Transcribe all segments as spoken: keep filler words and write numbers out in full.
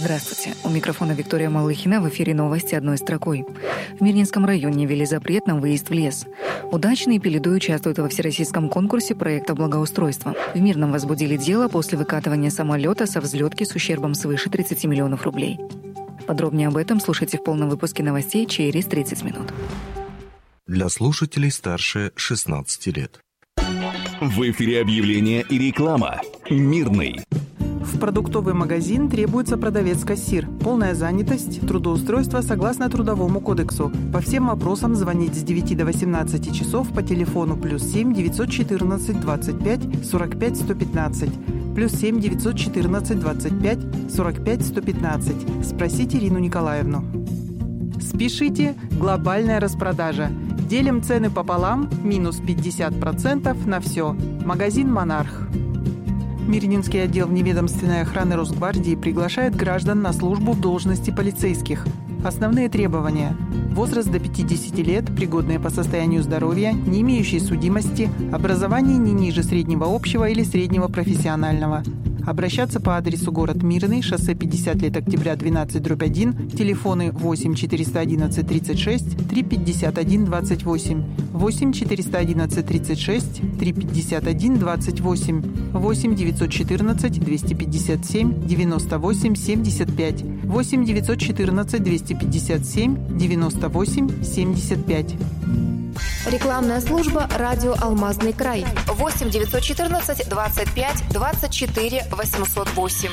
Здравствуйте. У микрофона Виктория Малыхина. В эфире новости одной строкой. В Мирнинском районе ввели запрет на выезд в лес. Удачный Пеледой участвует во всероссийском конкурсе проекта благоустройства. В Мирном возбудили дело после выкатывания самолета со взлетки с ущербом свыше тридцать миллионов рублей. Подробнее об этом слушайте в полном выпуске новостей через тридцать минут. Для слушателей старше шестнадцати лет. В эфире объявление и реклама. Мирный. В продуктовый магазин требуется продавец-кассир. Полная занятость, трудоустройство согласно Трудовому кодексу. По всем вопросам звонить с девяти до восемнадцати часов по телефону плюс семь девятьсот четырнадцать двадцать пять сорок пять сто пятнадцать. Плюс семь девятьсот четырнадцать двадцать пять сорок пять сто пятнадцать. Спросите Ирину Николаевну. Спешите, глобальная распродажа. Делим цены пополам, минус пятьдесят процентов на все. Магазин «Монарх». Мирнинский отдел вневедомственной охраны Росгвардии приглашает граждан на службу в должности полицейских. Основные требования: возраст до пятидесяти лет, пригодные по состоянию здоровья, не имеющие судимости, образование не ниже среднего общего или среднего профессионального. Обращаться по адресу город Мирный, шоссе пятьдесят лет октября, двенадцать дробь один, телефоны восемь четыреста одиннадцать тридцать шесть три пятьдесят один двадцать восемь, восемь четыреста одиннадцать тридцать шесть три пятьдесят один двадцать восемь, восемь девятьсот четырнадцать двести пятьдесят семь девяносто восемь семьдесят пять, восемь девятьсот четырнадцать двести пятьдесят семь девяносто восемь семьдесят пять. Рекламная служба «Радио Алмазный край». восемь девятьсот четырнадцать двадцать пять двадцать четыре восемьсот восемь.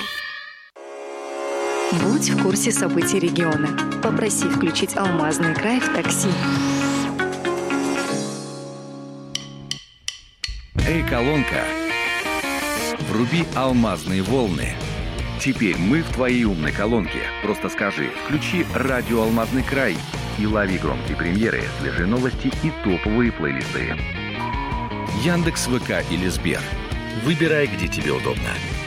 Будь в курсе событий региона. Попроси включить «Алмазный край» в такси. Эй, колонка, вруби алмазные волны. Теперь мы в твоей умной колонке. Просто скажи: включи «Радио Алмазный край» и лови громкие премьеры, свежие новости и топовые плейлисты. Яндекс, ВК или Сбер. Выбирай, где тебе удобно.